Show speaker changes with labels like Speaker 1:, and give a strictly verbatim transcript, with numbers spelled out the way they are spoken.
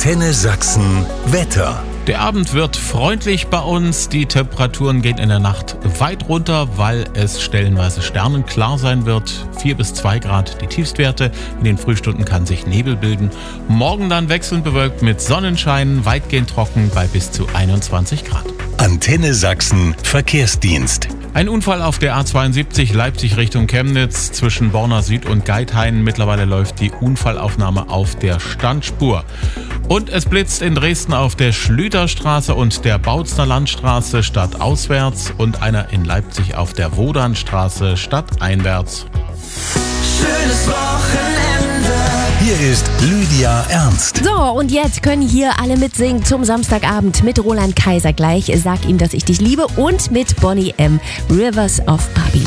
Speaker 1: Antenne Sachsen Wetter.
Speaker 2: Der Abend wird freundlich bei uns. Die Temperaturen gehen in der Nacht weit runter, weil es stellenweise sternenklar sein wird. vier bis zwei Grad die Tiefstwerte. In den Frühstunden kann sich Nebel bilden. Morgen dann wechselnd bewölkt mit Sonnenschein, weitgehend trocken bei bis zu einundzwanzig Grad.
Speaker 1: Antenne Sachsen Verkehrsdienst.
Speaker 2: Ein Unfall auf der A zweiundsiebzig Leipzig Richtung Chemnitz zwischen Borna Süd und Geithain. Mittlerweile läuft die Unfallaufnahme auf der Standspur. Und es blitzt in Dresden auf der Schlüterstraße und der Bautzner Landstraße stadtauswärts und einer in Leipzig auf der Wodanstraße stadteinwärts.
Speaker 3: Schönes Wochenende.
Speaker 1: Hier ist Lydia Ernst.
Speaker 4: So, und jetzt können hier alle mitsingen zum Samstagabend mit Roland Kaiser gleich. Sag ihm, dass ich dich liebe und mit Bonnie M. Rivers of Babylon.